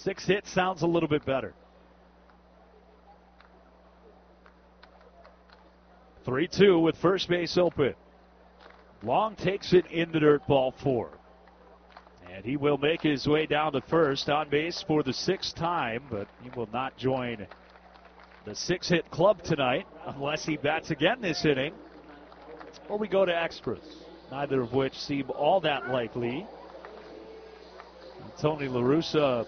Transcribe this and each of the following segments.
6 hits sounds a little bit better. 3-2 with first base open. Long takes it in the dirt, ball 4. And he will make his way down to first, on base for the 6th time, but he will not join the 6-hit club tonight unless he bats again this inning or we go to extras, neither of which seem all that likely. Tony La Russa,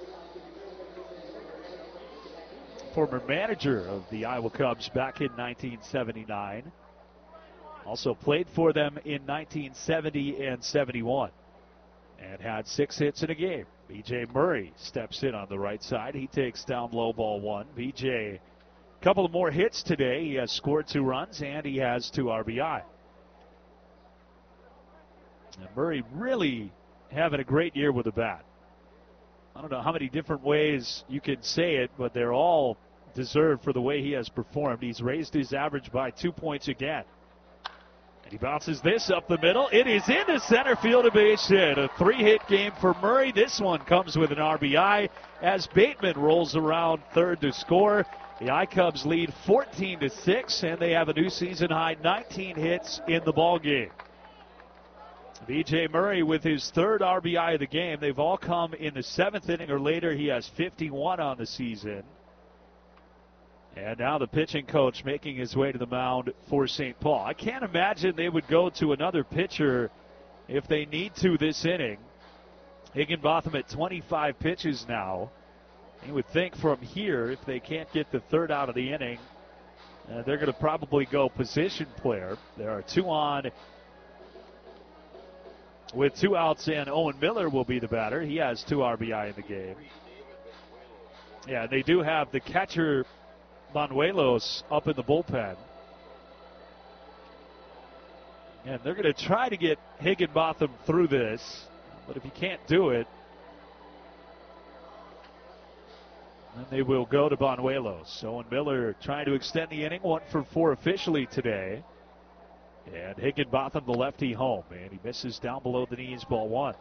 former manager of the Iowa Cubs back in 1979, also played for them in 1970 and 71 and had 6 hits in a game. B.J. Murray steps in on the right side. He takes down low, ball 1. B.J., a couple of more hits today. He has scored 2 runs and he has 2 RBI. And Murray really having a great year with the bat. I don't know how many different ways you can say it, but they're all deserved for the way he has performed. He's raised his average by 2 points again. And he bounces this up the middle. It is into center field, a base hit. A 3-hit game for Murray. This one comes with an RBI as Bateman rolls around third to score. The I-Cubs lead 14-6, and they have a new season high 19 hits in the ballgame. B.J. Murray with his 3rd RBI of the game. They've all come in the 7th inning or later. He has 51 on the season. And now the pitching coach making his way to the mound for St. Paul. I can't imagine they would go to another pitcher if they need to this inning. Higginbotham at 25 pitches now. You would think from here, if they can't get the 3rd out of the inning, they're going to probably go position player. There are 2 on with 2 outs, and Owen Miller will be the batter. He has 2 RBI in the game. Yeah, they do have the catcher Banuelos up in the bullpen. And they're going to try to get Higginbotham through this, but if you can't do it, then they will go to Banuelos. Owen Miller trying to extend the inning, 1 for 4 officially today. And Higginbotham, the lefty, home. And he misses down below the knees, ball 1.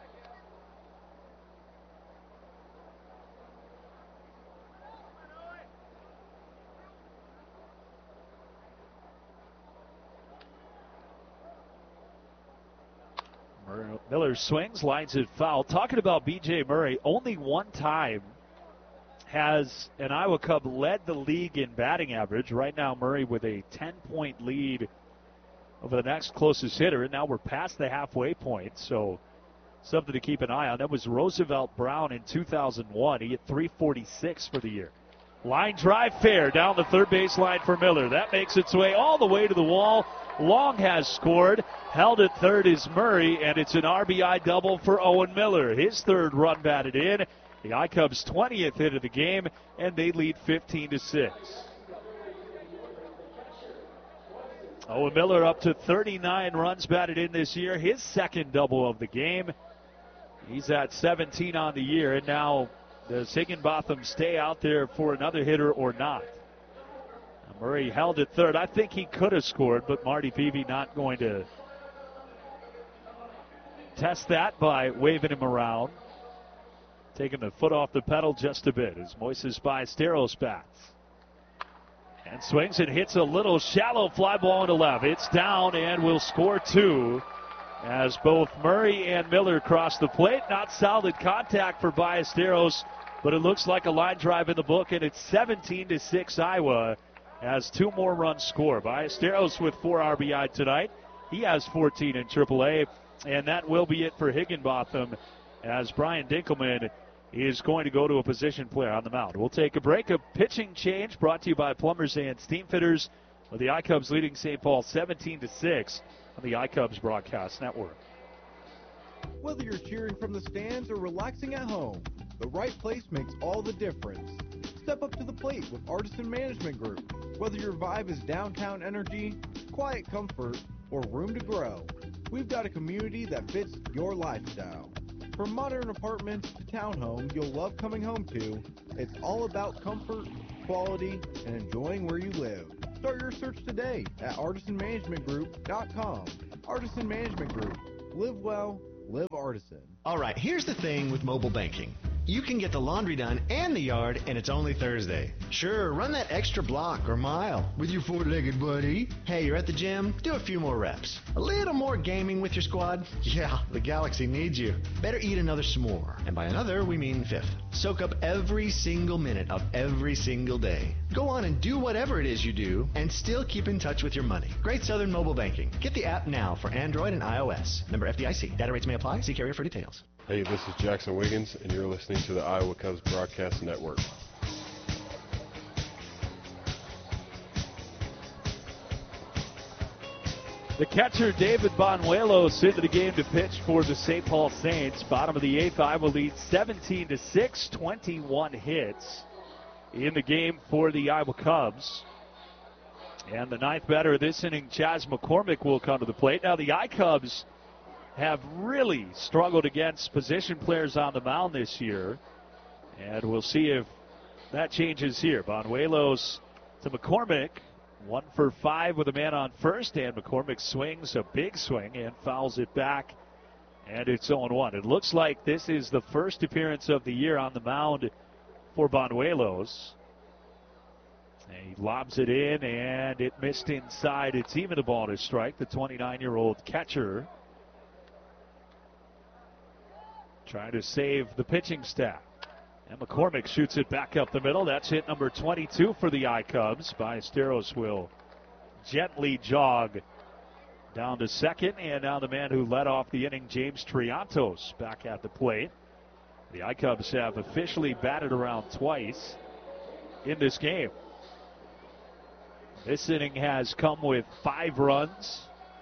Miller swings, lines it foul. Talking about B.J. Murray, only one time has an Iowa Cub led the league in batting average. Right now, Murray with a 10-point lead over the next closest hitter, and now we're past the halfway point, so something to keep an eye on. That was Roosevelt Brown in 2001. He hit 346 for the year. Line drive fair down the third base line for Miller. That makes its way all the way to the wall. Long has scored. Held at third is Murray, and it's an RBI double for Owen Miller. His 3rd run batted in. The I-Cubs' 20th hit of the game, and they lead 15-6. Owen Miller up to 39 runs batted in this year. His 2nd double of the game. He's at 17 on the year, and now does Higginbotham stay out there for another hitter or not? Murray held at third. I think he could have scored, but Marty Peavy not going to test that by waving him around. Taking the foot off the pedal just a bit as Moises Ballesteros bats. And swings and hits a little shallow fly ball into left. It's down and will score 2 as both Murray and Miller cross the plate. Not solid contact for Ballesteros, but it looks like a line drive in the book, and it's 17-6 Iowa as 2 more runs score. Ballesteros with 4 RBI tonight. He has 14 in AAA, and that will be it for Higginbotham as Brian Dinkelman is going to go to a position player on the mound. We'll take a break. A pitching change brought to you by Plumbers and Steam Fitters, with the I-Cubs leading St. Paul 17-6 on the I-Cubs Broadcast Network. Whether you're cheering from the stands or relaxing at home, the right place makes all the difference. Step up to the plate with Artisan Management Group. Whether your vibe is downtown energy, quiet comfort, or room to grow, we've got a community that fits your lifestyle. From modern apartments to townhomes you'll love coming home to, it's all about comfort, quality, and enjoying where you live. Start your search today at artisanmanagementgroup.com. Artisan Management Group. Live well, live artisan. All right, here's the thing with mobile banking. you can get the laundry done and the yard, and it's only Thursday. Sure, run that extra block or mile with your four-legged buddy. Hey, you're at the gym? Do a few more reps. A little more gaming with your squad? Yeah, the Galaxy needs you. Better eat another s'more. And by another, we mean fifth. Soak up every single minute of every single day. Go on and do whatever it is you do, and still keep in touch with your money. Great Southern Mobile Banking. Get the app now for Android and iOS. Member FDIC. Data rates may apply. See carrier for details. Hey, this is Jackson Wiggins, and you're listening to the Iowa Cubs Broadcast Network. The catcher, David Banuelos, into the game to pitch for the St. Paul Saints. Bottom of the eighth, Iowa leads 17-6, 21 hits in the game for the Iowa Cubs. And the ninth batter of this inning, Chas McCormick, will come to the plate. Now, the iCubs have really struggled against position players on the mound this year. And we'll see if that changes here. Banuelos to McCormick. 1 for 5 with a man on first, and McCormick swings a big swing and fouls it back, and it's 0-1. It looks like this is the first appearance of the year on the mound for Banuelos. And he lobs it in, and it missed inside. It's even a ball to strike. The 29-year-old catcher trying to save the pitching staff. And McCormick shoots it back up the middle. That's hit number 22 for the iCubs. Ballesteros will gently jog down to second. And now the man who led off the inning, James Triantos, back at the plate. The iCubs have officially batted around twice in this game. This inning has come with 5 runs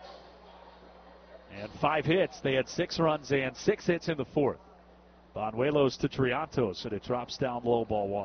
and 5 hits. They had 6 runs and 6 hits in the fourth. Banuelos to Triantos, and it drops down low, ball 1.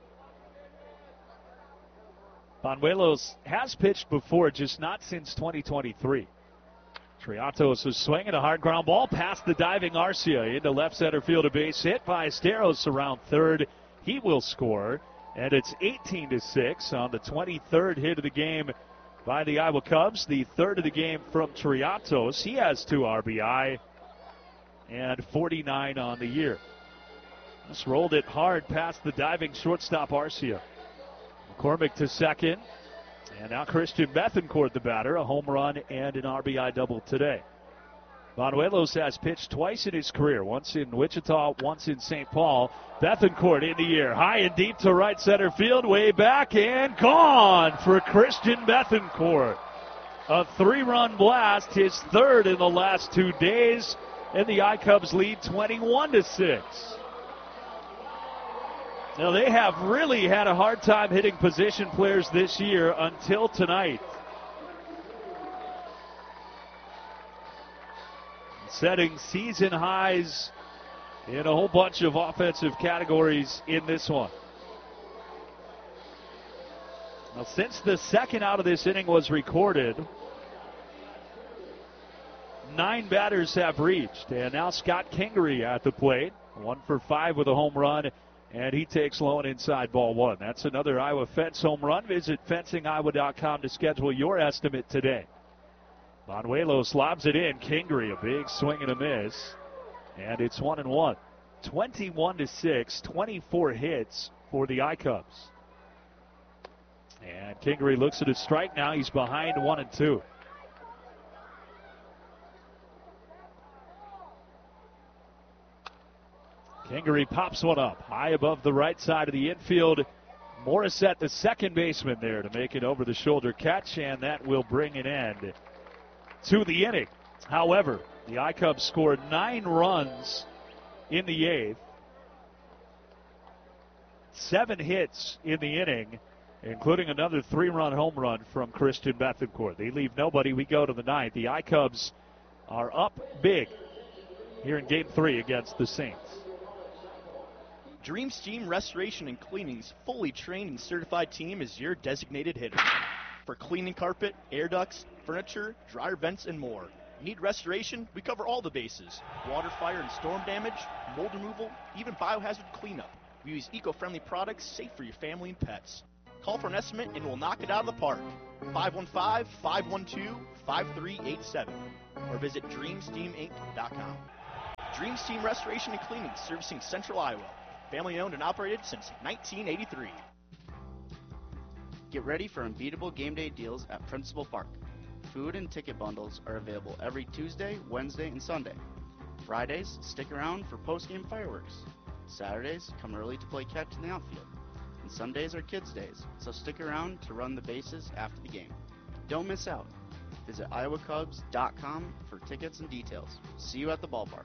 Banuelos has pitched before, just not since 2023. Triantos is swinging a hard ground ball past the diving Arcia into left center field, a base hit by Ballesteros around third. He will score, and it's 18-6 on the 23rd hit of the game by the Iowa Cubs. The third of the game from Triantos. He has 2 RBI. And 49 on the year. Just rolled it hard past the diving shortstop Arcia. McCormick to second. And now Christian Bethancourt, the batter, a home run and an RBI double today. Banuelos has pitched twice in his career, once in Wichita, once in St. Paul. Bethancourt in the air, high and deep to right center field, way back and gone for Christian Bethancourt. A 3-run blast, his third in the last 2 days. And the iCubs lead 21-6. Now, they have really had a hard time hitting position players this year until tonight. Setting season highs in a whole bunch of offensive categories in this one. Now, since the second out of this inning was recorded, 9 batters have reached, and now Scott Kingery at the plate. 1 for 5 with a home run, and he takes low and inside, ball 1. That's another Iowa Fence home run. Visit fencingiowa.com to schedule your estimate today. Banuelos lobs it in. Kingery, a big swing and a miss, and it's 1-1. 21-6, 24 hits for the iCubs. And Kingery looks at his strike now. He's behind 1-2. Kingery pops one up high above the right side of the infield. Morissette, the second baseman, there to make an over-the-shoulder catch, and that will bring an end to the inning. However, the iCubs scored 9 runs in the 8th. 7 hits in the inning, including another 3-run home run from Christian Bethancourt. They leave nobody. We go to the 9th. The iCubs are up big here in Game 3 against the Saints. Dream Steam Restoration and Cleaning's fully trained and certified team is your designated hitter. For cleaning carpet, air ducts, furniture, dryer vents, and more. Need restoration? We cover all the bases. Water, fire, and storm damage, mold removal, even biohazard cleanup. We use eco-friendly products safe for your family and pets. Call for an estimate and we'll knock it out of the park. 515-512-5387 or visit DreamSteamInc.com. Dream Steam Restoration and Cleaning, servicing Central Iowa. Family owned and operated since 1983. Get ready for unbeatable game day deals at Principal Park. Food and ticket bundles are available every Tuesday, Wednesday, and Sunday. Fridays, stick around for post-game fireworks. Saturdays, come early to play catch in the outfield. And Sundays are kids' days, so stick around to run the bases after the game. Don't miss out. Visit iowacubs.com for tickets and details. See you at the ballpark.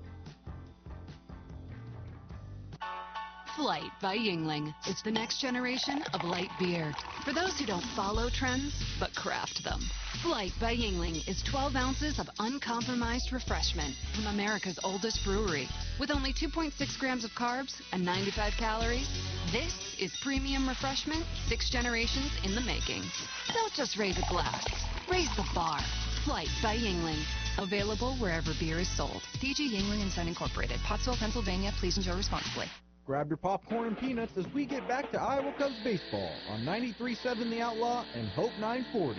Flight by Yuengling is the next generation of light beer. For those who don't follow trends, but craft them. Flight by Yuengling is 12 ounces of uncompromised refreshment from America's oldest brewery. With only 2.6 grams of carbs and 95 calories, this is premium refreshment 6 generations in the making. Don't just raise a glass, raise the bar. Flight by Yuengling. Available wherever beer is sold. PG Yuengling & Son Incorporated, Pottsville, Pennsylvania. Please enjoy responsibly. Grab your popcorn and peanuts as we get back to Iowa Cubs baseball on 93.7 The Outlaw and Hope 940.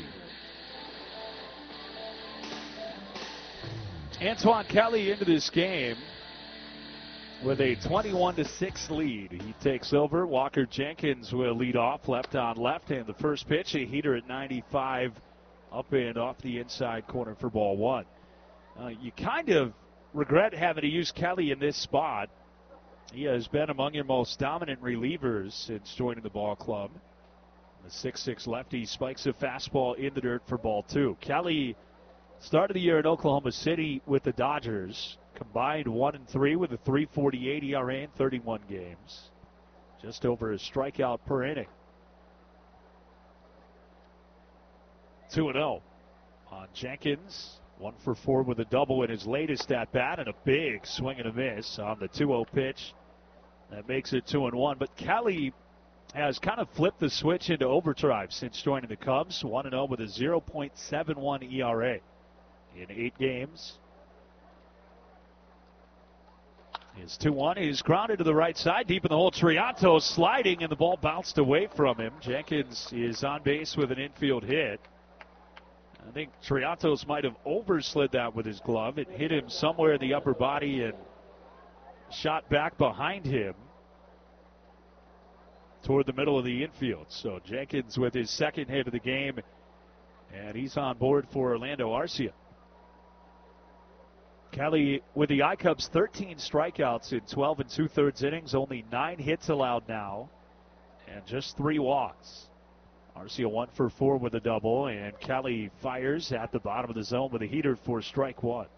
Antoine Kelly into this game with a 21-6 lead. He takes over. Walker Jenkins will lead off left on left, and the first pitch, a heater at 95 up and off the inside corner for ball one. You kind of regret having to use Kelly in this spot. He has been among your most dominant relievers since joining the ball club. The 6'6 lefty spikes a fastball in the dirt for ball two. Kelly started the year in Oklahoma City with the Dodgers. Combined 1-3 with a 3.48 ERA in 31 games. Just over a strikeout per inning. 2-0 on Jenkins. 1 for 4 with a double in his latest at-bat and a big swing and a miss on the 2-0 pitch. That makes it 2-1. But Kelly has kind of flipped the switch into overdrive since joining the Cubs. 1-0 with a 0.71 ERA in 8 games. His 2-1 is grounded to the right side, deep in the hole. Trianto sliding, and the ball bounced away from him. Jenkins is on base with an infield hit. I think Triantos might have overslid that with his glove. It hit him somewhere in the upper body and shot back behind him toward the middle of the infield. So Jenkins with his second hit of the game, and he's on board for Orlando Arcia. Kelly with the I-Cubs 13 strikeouts in 12 2/3 innings, only 9 hits allowed now, and just 3 walks. Arcia 1 for 4 with a double, and Kelly fires at the bottom of the zone with a heater for strike one.